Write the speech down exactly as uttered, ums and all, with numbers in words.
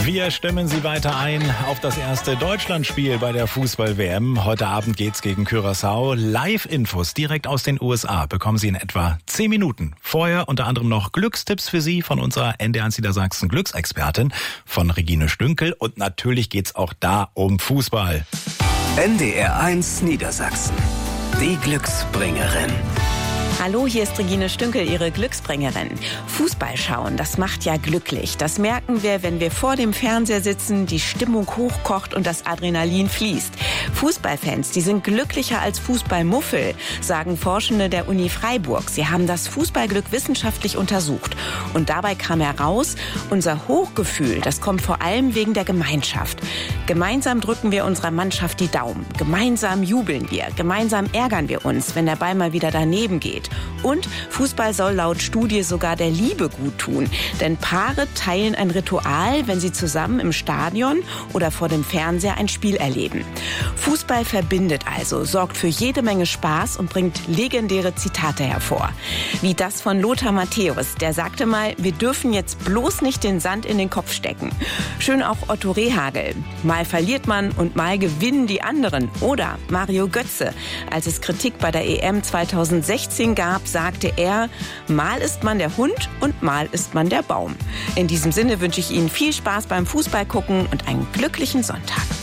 Wir stimmen Sie weiter ein auf das erste Deutschlandspiel bei der Fußball-W M. Heute Abend geht's gegen Curaçao. Live-Infos direkt aus den U S A bekommen Sie in etwa zehn Minuten. Vorher unter anderem noch Glückstipps für Sie von unserer N D R eins Niedersachsen Glücksexpertin von Regine Stünkel. Und natürlich geht's auch da um Fußball. N D R eins Niedersachsen, die Glücksbringerin. Hallo, hier ist Regine Stünkel, Ihre Glücksbringerin. Fußball schauen, das macht ja glücklich. Das merken wir, wenn wir vor dem Fernseher sitzen, die Stimmung hochkocht und das Adrenalin fließt. Fußballfans, die sind glücklicher als Fußballmuffel, sagen Forschende der Uni Freiburg. Sie haben das Fußballglück wissenschaftlich untersucht. Und dabei kam heraus, unser Hochgefühl, das kommt vor allem wegen der Gemeinschaft. Gemeinsam drücken wir unserer Mannschaft die Daumen. Gemeinsam jubeln wir. Gemeinsam ärgern wir uns, wenn der Ball mal wieder daneben geht. Und Fußball soll laut Studie sogar der Liebe gut tun. Denn Paare teilen ein Ritual, wenn sie zusammen im Stadion oder vor dem Fernseher ein Spiel erleben. Fußball verbindet also, sorgt für jede Menge Spaß und bringt legendäre Zitate hervor. Wie das von Lothar Matthäus, der sagte mal, wir dürfen jetzt bloß nicht den Sand in den Kopf stecken. Schön auch Otto Rehhagel. Mal verliert man und mal gewinnen die anderen. Oder Mario Götze. Als es Kritik bei der E M zweitausendsechzehn gab, sagte er, mal ist man der Hund und mal ist man der Baum. In diesem Sinne wünsche ich Ihnen viel Spaß beim Fußball gucken und einen glücklichen Sonntag.